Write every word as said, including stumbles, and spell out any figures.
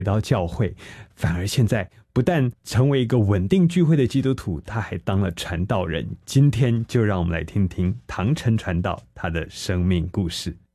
到教会，反而现在不但成为一个稳定聚会的基督徒，他还当了传道人。今天就让我们来听听唐晨传道他的生命故事。